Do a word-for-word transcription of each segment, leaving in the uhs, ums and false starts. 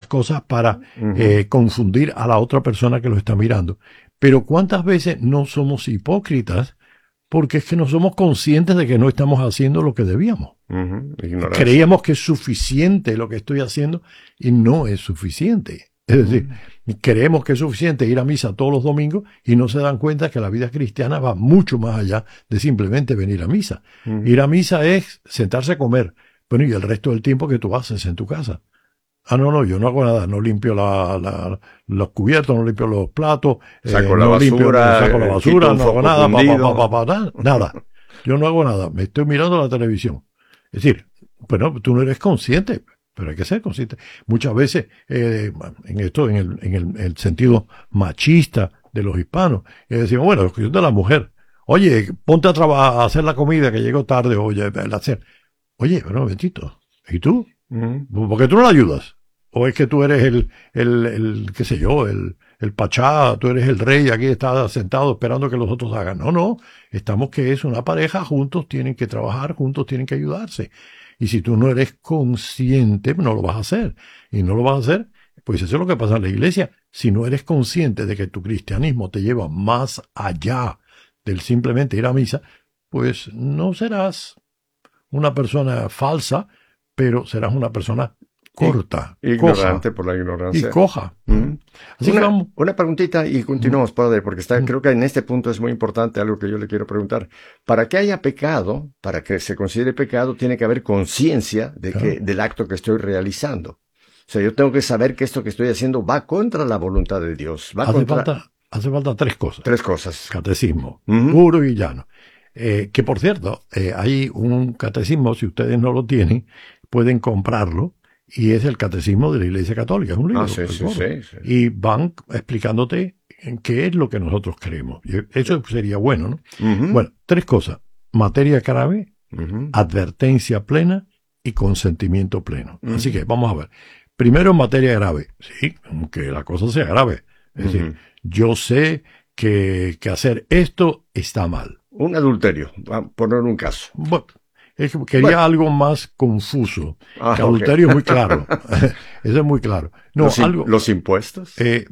cosas para Uh-huh. eh, confundir a la otra persona que lo está mirando. Pero ¿cuántas veces no somos hipócritas? Porque es que no somos conscientes de que no estamos haciendo lo que debíamos. Uh-huh. Ignorancia. Creíamos que es suficiente lo que estoy haciendo y no es suficiente. Es decir, Uh-huh. creemos que es suficiente ir a misa todos los domingos y no se dan cuenta que la vida cristiana va mucho más allá de simplemente venir a misa. Uh-huh. Ir a misa es sentarse a comer. Bueno, y el resto del tiempo que tú haces en tu casa. Ah, no, no, yo no hago nada, no limpio la, la, los cubiertos, no limpio los platos, saco eh, la no basura, limpio, saco la eh, basura, quito un no hago foco nada, pa, fundido. pa, pa, pa, pa, nada. Yo no hago nada, me estoy mirando la televisión. Es decir, bueno, tú no eres consciente, pero hay que ser consciente. Muchas veces, eh, en esto, en el, en el, el sentido machista de los hispanos, eh, decimos, bueno, es cuestión de la mujer. Oye, ponte a trabajar, a hacer la comida que llegó tarde, oye, la hacer. Oye, pero bendito, ¿y tú? Uh-huh. ¿Por qué tú no la ayudas? ¿O es que tú eres el, el, el qué sé yo, el, el pachá, tú eres el rey, aquí estás sentado esperando que los otros hagan? No, no, estamos que es una pareja, juntos tienen que trabajar, juntos tienen que ayudarse. Y si tú no eres consciente, no lo vas a hacer. Y no lo vas a hacer, pues eso es lo que pasa en la iglesia. Si no eres consciente de que tu cristianismo te lleva más allá del simplemente ir a misa, pues no serás una persona falsa, pero serás una persona corta, ignorante coja, por la ignorancia. y coja. Mm. Así Una, que vamos. una preguntita y continuamos, padre, porque está, Mm. creo que en este punto es muy importante algo que yo le quiero preguntar. Para que haya pecado, para que se considere pecado, tiene que haber conciencia de Claro. que, del acto que estoy realizando. O sea, yo tengo que saber que esto que estoy haciendo va contra la voluntad de Dios. Va Hace contra falta, hace falta tres cosas. tres cosas. Catecismo, Ujú. puro y llano. Eh, que por cierto, eh, hay un catecismo, si ustedes no lo tienen, pueden comprarlo, y es el Catecismo de la Iglesia Católica, es un libro. Ah, sí, es sí, gordo. sí, sí. Y van explicándote en qué es lo que nosotros creemos. Y eso sería bueno, ¿no? Ujú. Bueno, tres cosas. Materia grave, Ujú. advertencia plena y consentimiento pleno. Ujú. Así que vamos a ver. Primero, materia grave. Sí, aunque la cosa sea grave. Es Ujú. decir, yo sé que, que hacer esto está mal. Un adulterio, a poner un caso. Bueno, es que quería Bueno. algo más confuso. Ah, que ok. adulterio es muy claro. Eso es muy claro. No, los, im- algo. los impuestos. eh,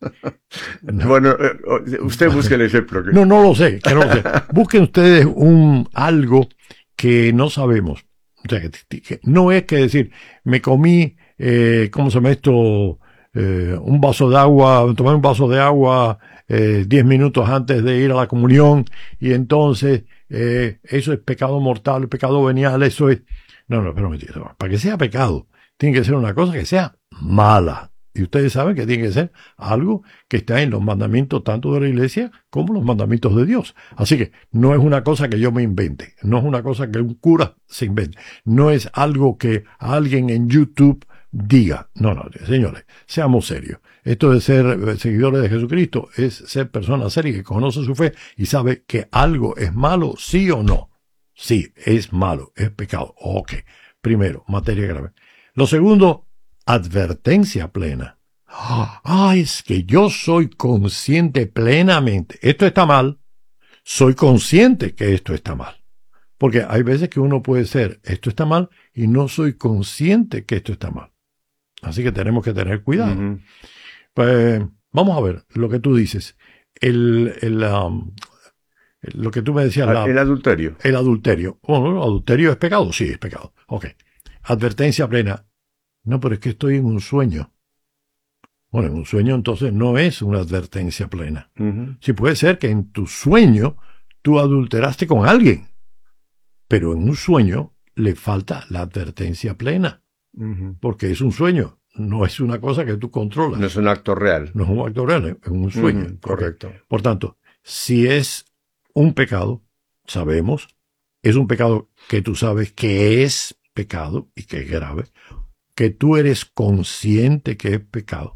no, Bueno, eh, usted busque el ejemplo. que- no, no lo sé, que no lo sé. Busquen ustedes un algo que no sabemos. O sea, que, que no es que decir, me comí, eh, ¿cómo se llama esto? Eh, un vaso de agua, tomé un vaso de agua eh, diez minutos antes de ir a la comunión y entonces eh, eso es pecado mortal, pecado venial, eso es... No, no, pero un momentito. Para que sea pecado, tiene que ser una cosa que sea mala. Y ustedes saben que tiene que ser algo que está en los mandamientos tanto de la iglesia como los mandamientos de Dios. Así que no es una cosa que yo me invente, no es una cosa que un cura se invente, no es algo que alguien en YouTube diga. No, no, señores, seamos serios. Esto de ser seguidores de Jesucristo es ser personas serias que conocen su fe y sabe que algo es malo, sí o no. Sí, es malo, es pecado. Ok. Primero, materia grave. Lo segundo, advertencia plena. Ah, es que yo soy consciente plenamente. Esto está mal. Soy consciente que esto está mal. Porque hay veces que uno puede ser, esto está mal, y no soy consciente que esto está mal. Así que tenemos que tener cuidado. Ujú. Pues vamos a ver lo que tú dices. El, el, um, lo que tú me decías, la, El adulterio. el adulterio. Bueno, adulterio es pecado, sí, es pecado. Ok. Advertencia plena. No, pero es que estoy en un sueño. Bueno, en un sueño entonces no es una advertencia plena. Ujú. Sí puede ser que en tu sueño tú adulteraste con alguien, pero en un sueño le falta la advertencia plena, Ujú. porque es un sueño, no es una cosa que tú controlas. No es un acto real. No es un acto real, es un sueño. Ujú, correcto. Ok. Por tanto, si es un pecado, sabemos, es un pecado que tú sabes que es pecado y que es grave, que tú eres consciente que es pecado.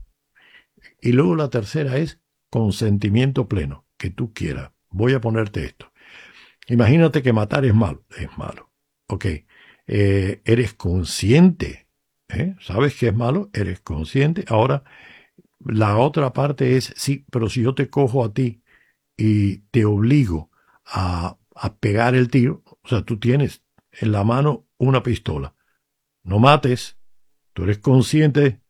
Y luego la tercera es consentimiento pleno, que tú quieras. Voy a ponerte esto. Imagínate que matar es malo. Es malo. Ok. Eh, eres consciente. ¿eh? ¿Sabes que es malo? Eres consciente. Ahora, la otra parte es, sí, pero si yo te cojo a ti y te obligo a, a pegar el tiro, o sea, tú tienes en la mano una pistola. No mates. Tú eres consciente